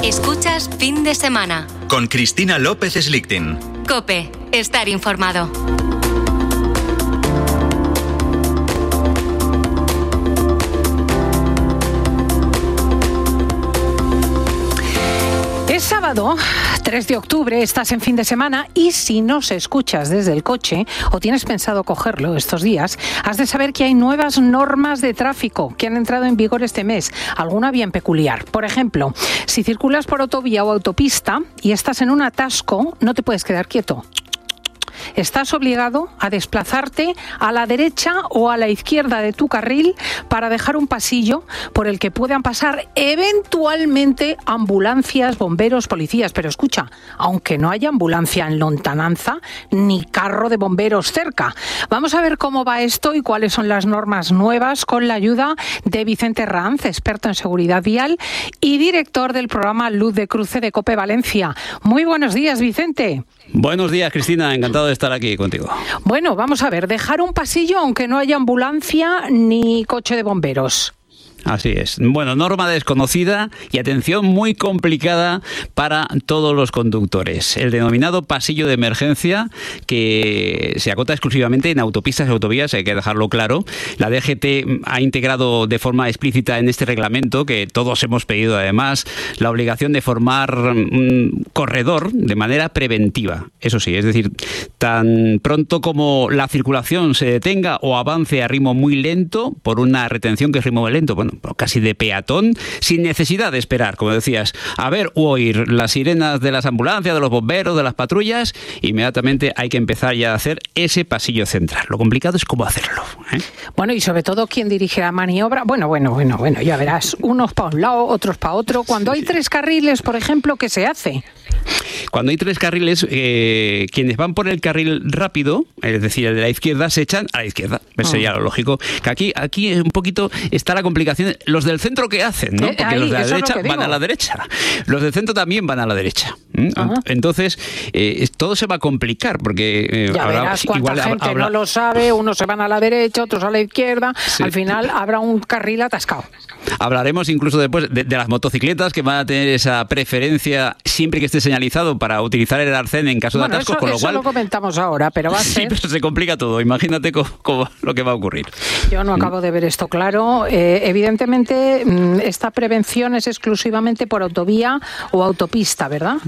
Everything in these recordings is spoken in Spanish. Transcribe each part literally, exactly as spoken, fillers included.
Escuchas Fin de Semana con Cristina López Slichting. COPE. Estar informado. Es sábado, tres de octubre, estás en fin de semana y si nos escuchas desde el coche o tienes pensado cogerlo estos días, has de saber que hay nuevas normas de tráfico que han entrado en vigor este mes, alguna bien peculiar. Por ejemplo, si circulas por autovía o autopista y estás en un atasco, no te puedes quedar quieto. Estás obligado a desplazarte a la derecha o a la izquierda de tu carril para dejar un pasillo por el que puedan pasar eventualmente ambulancias, bomberos, policías. Pero escucha, aunque no haya ambulancia en lontananza ni carro de bomberos cerca. Vamos a ver cómo va esto y cuáles son las normas nuevas con la ayuda de Vicente Ranz, experto en seguridad vial y director del programa Luz de Cruce de COPE Valencia. Muy buenos días, Vicente. Buenos días, Cristina. Encantado de estar aquí contigo. Bueno, vamos a ver. Dejar un pasillo aunque no haya ambulancia ni coche de bomberos. Así es. Bueno, norma desconocida y atención muy complicada para todos los conductores. El denominado pasillo de emergencia, que se acota exclusivamente en autopistas y autovías, hay que dejarlo claro. La D G T ha integrado de forma explícita en este reglamento, que todos hemos pedido además, la obligación de formar un corredor de manera preventiva. Eso sí, es decir, tan pronto como la circulación se detenga o avance a ritmo muy lento, por una retención que es ritmo lento, bueno, casi de peatón, sin necesidad de esperar, como decías, a ver u oír las sirenas de las ambulancias, de los bomberos, de las patrullas, inmediatamente hay que empezar ya a hacer ese pasillo central. Lo complicado es cómo hacerlo, ¿eh? Bueno, y sobre todo quién dirige la maniobra. Bueno, bueno, bueno, bueno, ya verás, unos para un lado, otros para otro. Cuando sí, hay sí. tres carriles, por ejemplo, ¿qué se hace? Cuando hay tres carriles, eh, quienes van por el carril rápido, es decir, el de la izquierda, se echan a la izquierda. Eso sería lo lógico. Que aquí, aquí un poquito está la complicación. Los del centro, ¿qué hacen? ¿No? Porque Ahí, los de la derecha es van a la derecha. Los del centro también van a la derecha. ¿Mm? Entonces, eh, todo se va a complicar porque eh, ya habrá, verás cuánta igual gente habrá... no lo sabe. Unos se van a la derecha, otros a la izquierda. Sí. Al final habrá un carril atascado. Hablaremos incluso después de, de las motocicletas que van a tener esa preferencia siempre que esté señalizado para utilizar el arcén en caso bueno, de atascos, eso, con lo eso cual... lo comentamos ahora, pero va a ser... Sí, pero se complica todo. Imagínate cómo, cómo, lo que va a ocurrir. Yo no acabo de ver esto claro. Eh, evidentemente, esta prevención es exclusivamente por autovía o autopista, ¿verdad?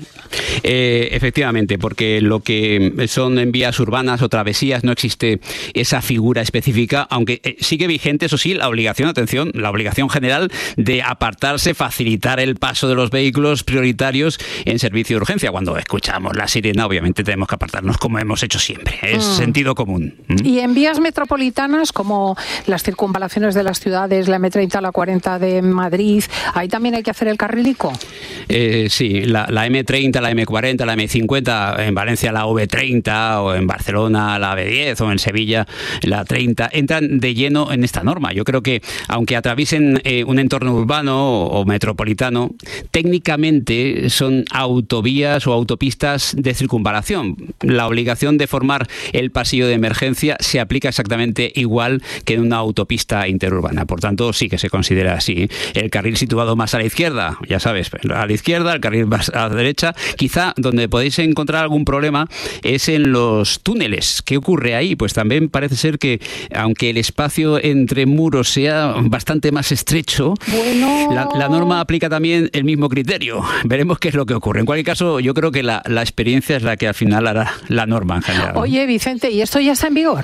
Eh, efectivamente, porque lo que son en vías urbanas o travesías no existe esa figura específica, aunque eh, sigue vigente, eso sí, la obligación, atención, la obligación general de apartarse, facilitar el paso de los vehículos prioritarios en servicio de urgencia. Cuando escuchamos la sirena, obviamente tenemos que apartarnos como hemos hecho siempre. Es mm. sentido común. ¿Mm? Y en vías metropolitanas, como las circunvalaciones de las ciudades, la eme treinta, la cuarenta de Madrid, ¿ahí también hay que hacer el carrilico? Eh, sí, la, la eme treinta, la eme cuarenta, la eme cincuenta, en Valencia la ve treinta, o en Barcelona la be diez, o en Sevilla la treinta, entran de lleno en esta norma. Yo creo que, aunque atraviesen eh, un entorno urbano o, o metropolitano, técnicamente son autovías o autopistas de circunvalación. La obligación de formar el pasillo de emergencia se aplica exactamente igual que en una autopista interurbana. Por tanto, sí que se considera así. El carril situado más a la izquierda, ya sabes, a la izquierda, el carril más a la derecha. Quizá donde podéis encontrar algún problema es en los túneles. ¿Qué ocurre ahí? Pues también parece ser que, aunque el espacio entre muros sea bastante más estrecho, bueno... la, la norma aplica también el mismo criterio. Veremos qué es lo que ocurre. En cualquier caso, yo creo que la, la experiencia es la que al final hará la norma en general. Oye, Vicente, ¿y esto ya está en vigor?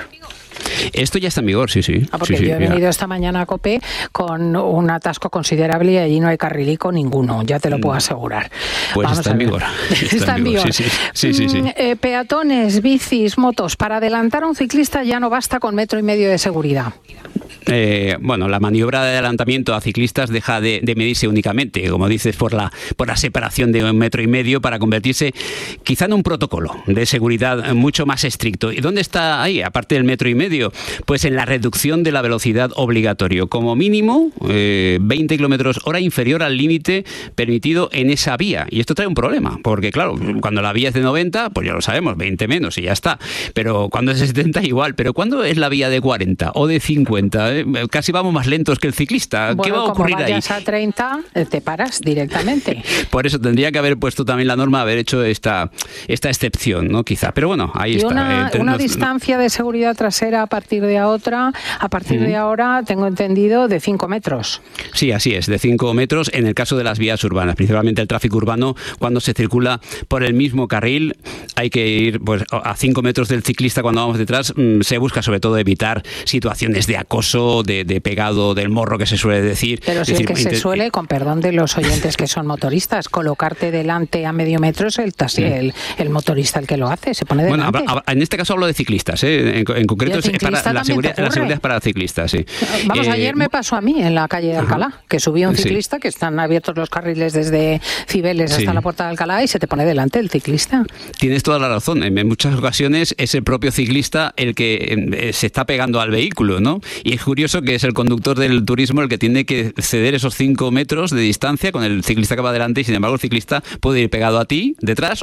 Esto ya está en vigor, sí, sí. Ah, porque sí, sí, yo he venido mira. esta mañana a COPE con un atasco considerable y allí no hay carrilico ninguno, ya te lo puedo asegurar. Pues Vamos está en vigor. Está, está en vigor. Sí, sí, sí, sí, sí. Eh, peatones, bicis, motos. Para adelantar a un ciclista ya no basta con metro y medio de seguridad. Eh, bueno, la maniobra de adelantamiento a ciclistas deja de, de medirse únicamente, como dices, por la, por la separación de un metro y medio para convertirse quizá en un protocolo de seguridad mucho más estricto. ¿Y dónde está ahí, aparte del metro y medio? Pues en la reducción de la velocidad obligatorio. Como mínimo, eh, veinte kilómetros hora inferior al límite permitido circulando en esa vía. Y esto trae un problema, porque claro, cuando la vía es de noventa, pues ya lo sabemos, veinte menos y ya está. Pero cuando es de setenta, igual. Pero cuando es la vía de cuarenta o de cincuenta, eh, casi vamos más lentos que el ciclista. Bueno, ¿qué va a ocurrir ahí? Como vayas a treinta, te paras directamente. Por eso tendría que haber puesto también la norma, haber hecho esta, esta excepción, ¿no? Quizá. Pero bueno, ahí y está. Una, eh, una nos, distancia de seguridad trasera a partir de ahora, a partir uh-huh. de ahora, tengo entendido, de cinco metros. Sí, así es, de cinco metros en el caso de las vías urbanas, principalmente el tráfico urbano, cuando se circula por el mismo carril, hay que ir pues a cinco metros del ciclista cuando vamos detrás. Se busca sobre todo evitar situaciones de acoso, de, de pegado del morro que se suele decir. Pero sí, es el decir, que se inter- suele, con perdón de los oyentes que son motoristas, colocarte delante a medio metro es el, taxi, sí. el, el motorista el que lo hace, se pone delante. Bueno, en este caso hablo de ciclistas, ¿eh? en, en concreto es para la seguridad, la seguridad es para ciclistas, sí. Vamos, eh, ayer me pasó a mí en la calle de Alcalá, ajá. que subía un ciclista, sí. que están abiertos los carriles desde Cibeles hasta sí. la Puerta de Alcalá y se te pone delante el ciclista. Tienes toda la razón, en muchas ocasiones es el propio ciclista el que se está pegando al vehículo, ¿no? Y es curioso que es el conductor del turismo el que tiene que ceder esos cinco metros de distancia con el ciclista que va delante y sin embargo el ciclista puede ir pegado a ti detrás